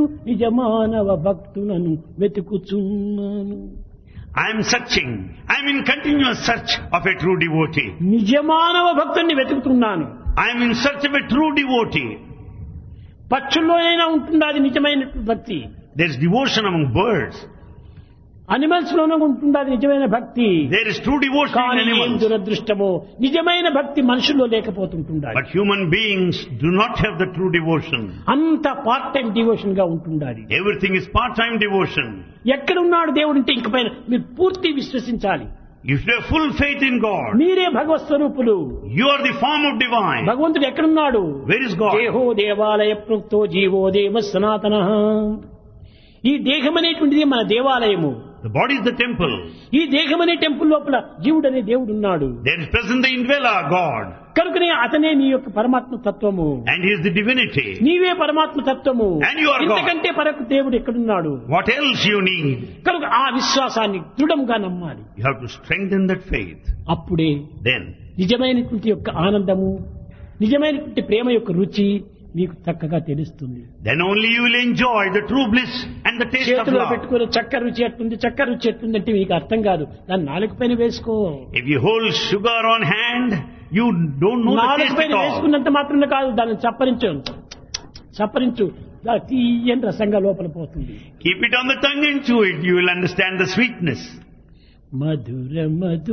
నిజమానవ భక్తులను వెతుకుచున్నాను. I am searching. I am in continuous search of a true devotee. నిజమానవ భక్తుని వెతుకుతున్నాను. I am in search of a true devotee. పక్షుల్లోనైనా ఉంటుంది అది నిజమైన భక్తి. There is devotion among birds. Animals లోనే ఉంటుంది అది నిజమైన భక్తి. There is true devotion in కానీ ఏం animals. దురదృష్టమో నిజమైన భక్తి మనుషుల్లో లేకపోతుంటుంది. But human beings do not have the true devotion. అంత పార్ట్ టైం డివోషన్ గా ఉంటుండాలి. Everything is part-time devotion. ఎక్కడున్నాడు దేవుడు అంటే ఇంక పైన మీరు పూర్తి విశ్వసించాలి. You should have full faith in God. మీరే భగవత్ స్వరూపులు. You are the form of divine. భగవంతుడు ఎక్కడున్నాడు? Where is God? దేహో దేవాలయ ప్రోక్తో జీవో దేవ సనాతనః. ఈ దేహం అనేటువంటిది మన దేవాలయము. The body is the temple. ఈ దేహం అనే టెంపుల్ లోపల జీవుడు అనే దేవుడు ఉన్నాడు. There is present the indweller, God. కనుకనే అతనే నీ యొక్క పరమాత్మ తత్వము. And He is the divinity. నీవే పరమాత్మ తత్వము. And you are God. ఇంతకంటే పరకు దేవుడు ఎక్కడున్నాడు? What else you need? కనుక ఆ విశ్వాసాన్ని దృఢంగా నమ్మాలి. You have to strengthen that faith. అప్పుడే Then నిజమైనటువంటి యొక్క ఆనందము, నిజమైనటువంటి ప్రేమ యొక్క రుచి మీకు చక్కగా తెలుస్తుంది. Then only you will enjoy the true bliss and the taste of చేతిలో love. పెట్టుకుని చక్కెర రుచి ఎట్టుంది, చక్కెర రుచి ఎట్టుంది అంటే మీకు అర్థం కాదు. దాన్ని నాలుక పైన వేసుకో. If you hold sugar on hand, you don't know the నాలుక taste పైన at all. వేసుకున్నంత మాత్రమే కాదు, దాన్ని చప్పరించు తీయని రసంగా లోపల పోతుంది. Keep it on the tongue and chew it. You will understand the sweetness. Mathura Madhu